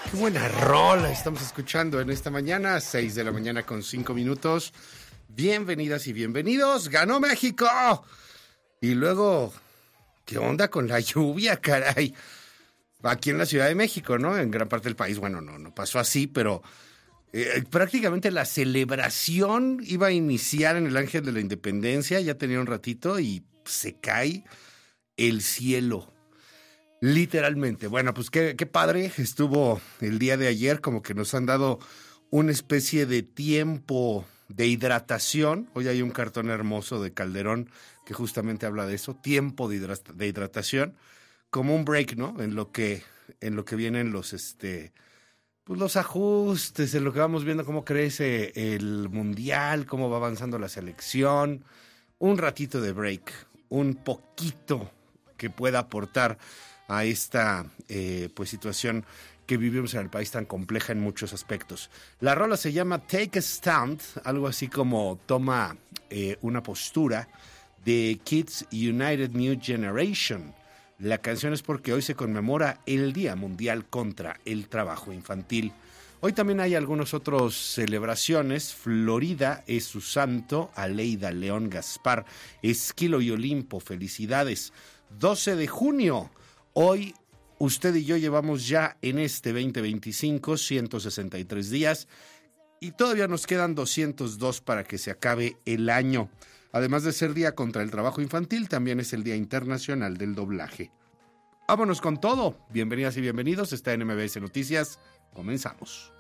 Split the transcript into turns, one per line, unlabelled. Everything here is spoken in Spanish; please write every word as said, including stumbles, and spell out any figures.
Qué buena rola estamos escuchando en esta mañana, seis de la mañana con cinco minutos. Bienvenidas y bienvenidos. ¡Ganó México! Y luego, ¿qué onda con la lluvia, caray? Aquí en la Ciudad de México, ¿no? En gran parte del país, bueno, no, no pasó así, pero eh, prácticamente la celebración iba a iniciar en el Ángel de la Independencia, ya tenía un ratito y se cae el cielo. Literalmente. Bueno, pues qué, qué padre estuvo el día de ayer, como que nos han dado una especie de tiempo de hidratación. Hoy hay un cartón hermoso de Calderón que justamente habla de eso, tiempo de, hidrat- de hidratación, como un break, ¿no? En lo que, en lo que vienen los, este, pues los ajustes, en lo que vamos viendo cómo crece el mundial, cómo va avanzando la selección, un ratito de break, un poquito que pueda aportar a esta eh, pues situación que vivimos en el país tan compleja en muchos aspectos. La rola se llama Take a Stand, algo así como toma eh, una postura, de Kids United New Generation. La canción es porque hoy se conmemora el Día Mundial contra el Trabajo Infantil. Hoy también hay algunas otras celebraciones. Florida es su santo, Aleida León Gaspar, Esquilo y Olimpo, felicidades. doce de junio. Hoy usted y yo llevamos ya en este veinte veinticinco ciento sesenta y tres días y todavía nos quedan doscientos dos para que se acabe el año. Además de ser Día contra el Trabajo Infantil, también es el Día Internacional del Doblaje. Vámonos con todo. Bienvenidas y bienvenidos. Está en M B S Noticias. Comenzamos.